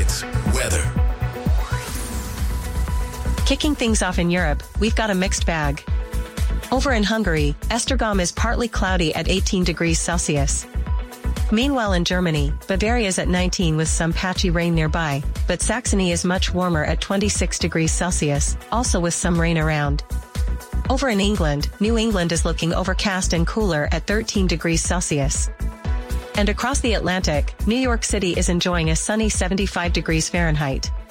Tides weather. Kicking things off in Europe, we've got a mixed bag. Over in Hungary, Esztergom is partly cloudy at 18 degrees Celsius. Meanwhile in Germany, Bavaria is at 19 with some patchy rain nearby, but Saxony is much warmer at 26 degrees Celsius, also with some rain around. Over in England, New England is looking overcast and cooler at 13 degrees Celsius. And across the Atlantic, New York City is enjoying a sunny 75 degrees Fahrenheit.